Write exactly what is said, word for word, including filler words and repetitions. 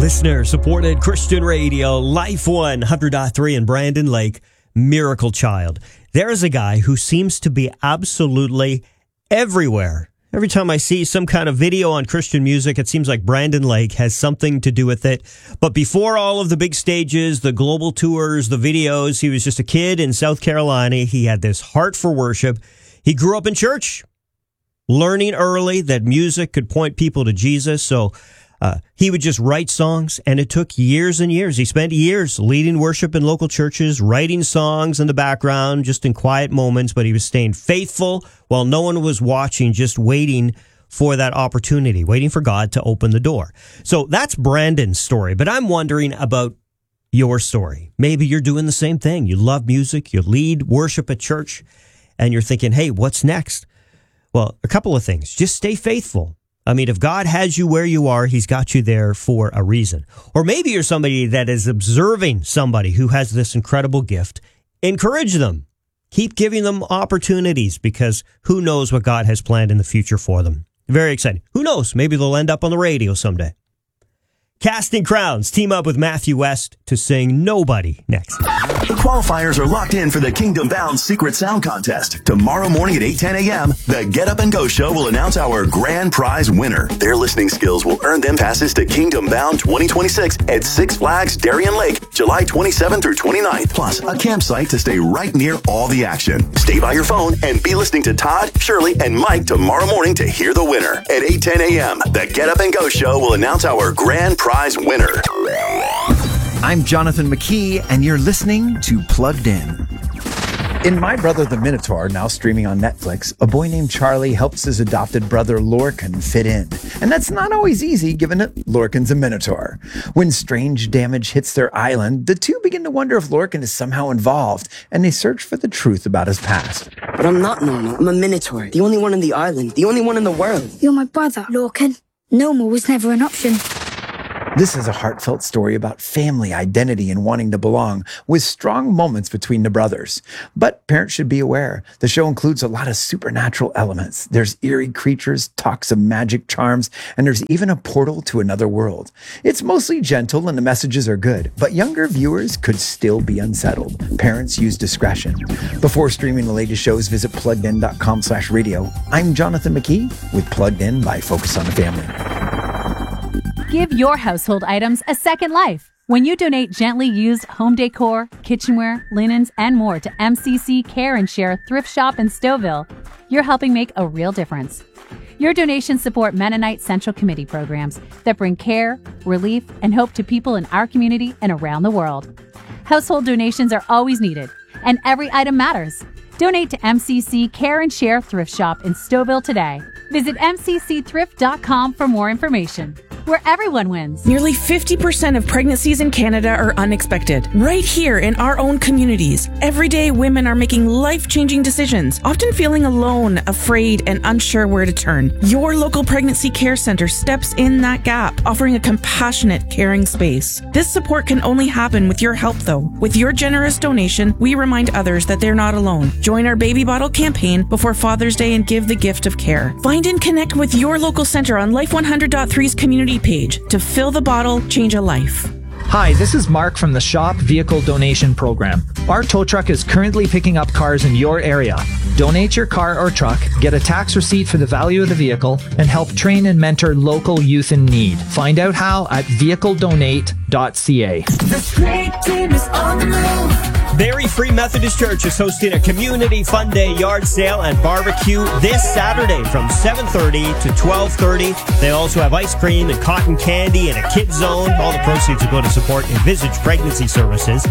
Listener-supported Christian radio, Life one hundred point three in Brandon Lake, Miracle Child. There is a guy who seems to be absolutely everywhere. Every time I see some kind of video on Christian music, it seems like Brandon Lake has something to do with it. But before all of the big stages, the global tours, the videos, he was just a kid in South Carolina. He had this heart for worship. He grew up in church, learning early that music could point people to Jesus. So uh, he would just write songs, and it took years and years. He spent years leading worship in local churches, writing songs in the background, just in quiet moments, but he was staying faithful while no one was watching, just waiting for that opportunity, waiting for God to open the door. So that's Brandon's story, but I'm wondering about your story. Maybe you're doing the same thing. You love music, you lead worship at church, and you're thinking, hey, what's next? Well, a couple of things. Just stay faithful. I mean, if God has you where you are, he's got you there for a reason. Or maybe you're somebody that is observing somebody who has this incredible gift. Encourage them. Keep giving them opportunities, because who knows what God has planned in the future for them. Very exciting. Who knows? Maybe they'll end up on the radio someday. Casting Crowns team up with Matthew West to sing Nobody next. The qualifiers are locked in for the Kingdom Bound Secret Sound Contest. Tomorrow morning at eight ten a.m., the Get Up and Go Show will announce our grand prize winner. Their listening skills will earn them passes to Kingdom Bound twenty twenty-six at Six Flags Darien Lake, July twenty-seventh through twenty-ninth, plus a campsite to stay right near all the action. Stay by your phone and be listening to Todd, Shirley, and Mike tomorrow morning to hear the winner. At eight ten a.m., the Get Up and Go Show will announce our grand prize winner. I'm Jonathan McKee, and you're listening to Plugged In. In My Brother the Minotaur, now streaming on Netflix, a boy named Charlie helps his adopted brother Lorcan fit in. And that's not always easy, given that Lorcan's a minotaur. When strange damage hits their island, the two begin to wonder if Lorcan is somehow involved, and they search for the truth about his past. But I'm not normal. I'm a minotaur. The only one on the island. The only one in the world. You're my brother, Lorcan. Normal was never an option. This is a heartfelt story about family, identity, and wanting to belong, with strong moments between the brothers. But parents should be aware, the show includes a lot of supernatural elements. There's eerie creatures, talks of magic charms, and there's even a portal to another world. It's mostly gentle and the messages are good, but younger viewers could still be unsettled. Parents use discretion. Before streaming the latest shows, visit pluggedin.com slash radio. I'm Jonathan McKee with Plugged In by Focus on the Family. Give your household items a second life. When you donate gently used home decor, kitchenware, linens, and more to M C C Care and Share Thrift Shop in Stouffville, you're helping make a real difference. Your donations support Mennonite Central Committee programs that bring care, relief, and hope to people in our community and around the world. Household donations are always needed, and every item matters. Donate to M C C Care and Share Thrift Shop in Stouffville today. Visit m c c thrift dot com for more information. Where everyone wins. Nearly fifty percent of pregnancies in Canada are unexpected. Right here in our own communities, every day women are making life-changing decisions, often feeling alone, afraid, and unsure where to turn. Your local pregnancy care center steps in that gap, offering a compassionate, caring space. This support can only happen with your help, though. With your generous donation, we remind others that they're not alone. Join our Baby Bottle campaign before Father's Day and give the gift of care. Find and connect with your local center on Life one hundred point three's community page to fill the bottle, change a life. Hi, this is Mark from the Shop Vehicle Donation Program. Our tow truck is currently picking up cars in your area. Donate your car or truck, get a tax receipt for the value of the vehicle, and help train and mentor local youth in need. Find out how at vehicle donate dot c a. The great team is on the move. Berry Free Methodist Church is hosting a community fun day yard sale and barbecue this Saturday from seven thirty to twelve thirty. They also have ice cream and cotton candy and a kids zone. All the proceeds will go to support Envisage Pregnancy Services.